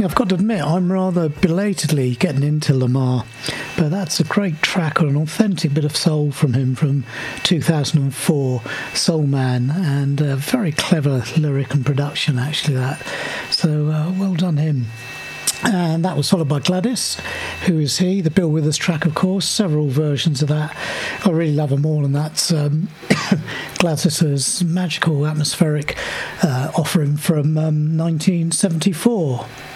I've got to admit, I'm rather belatedly getting into Lamar, but that's a great track or an authentic bit of soul from him from 2004, Soul Man, and a very clever lyric and production, actually, that. So well done him. And that was followed by Gladys, Who Is He? The Bill Withers track, of course, several versions of that. I really love them all, and that's Gladys's magical, atmospheric offering from 1974.